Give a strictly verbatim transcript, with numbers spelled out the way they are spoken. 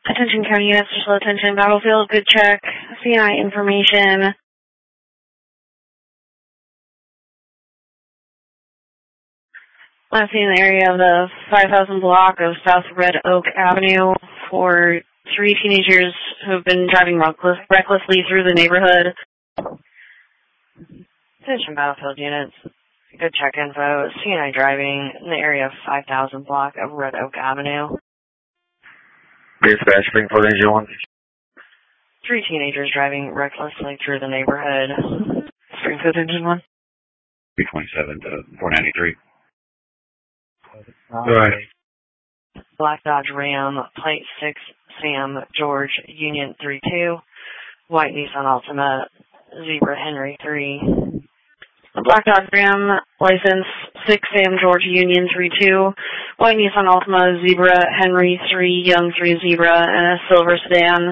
Attention County units, special attention, battlefield, good check, C N I information. Last seen in the area of the five thousand block of South Red Oak Avenue for three teenagers who have been driving reckless, recklessly through the neighborhood. Attention battlefield units, good check info, C N I driving in the area of five thousand block of Red Oak Avenue. Dispatch, Springfield Engine one. Three teenagers driving recklessly through the neighborhood. Springfield Engine one. three twenty-seven to four ninety-three. Right. Black Dodge Ram, plate six Sam George Union three two. White Nissan Altima, Zebra Henry three. Black Dodge Ram, license six Sam George Union three two. White Nissan Altima, Zebra Henry three, Young three Zebra, and a silver sedan.